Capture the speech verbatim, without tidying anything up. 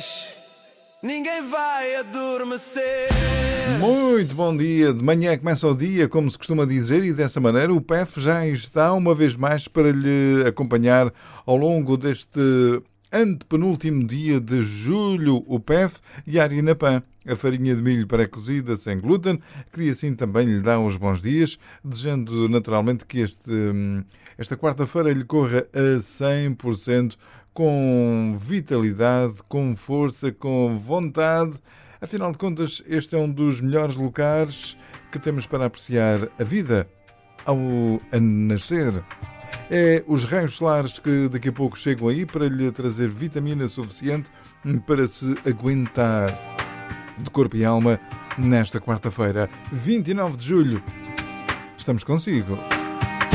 vez, ninguém vai adormecer. Muito bom dia, de manhã começa o dia, como se costuma dizer, e dessa maneira o P E F já está uma vez mais para lhe acompanhar ao longo deste antepenúltimo dia de julho. O P E F e a Harina Pan, a farinha de milho pré-cozida sem glúten, que assim também lhe dá os bons dias, desejando naturalmente que este, esta quarta-feira lhe corra a cem por cento, com vitalidade, com força, com vontade. Afinal de contas, este é um dos melhores lugares que temos para apreciar a vida ao nascer. É os raios solares que daqui a pouco chegam aí para lhe trazer vitamina suficiente para se aguentar de corpo e alma nesta quarta-feira, vinte e nove de julho. Estamos consigo.